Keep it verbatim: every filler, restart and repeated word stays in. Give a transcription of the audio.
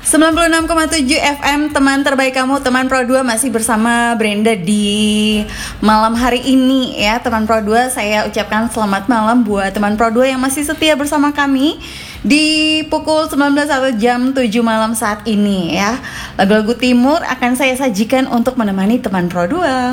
sembilan puluh enam koma tujuh F M, teman terbaik kamu, teman Pro dua masih bersama Brenda di malam hari ini ya. Teman Pro dua, saya ucapkan selamat malam buat teman Pro dua yang masih setia bersama kami di pukul sembilan belas atau jam tujuh malam saat ini ya. Lagu-lagu timur akan saya sajikan untuk menemani teman Pro dua.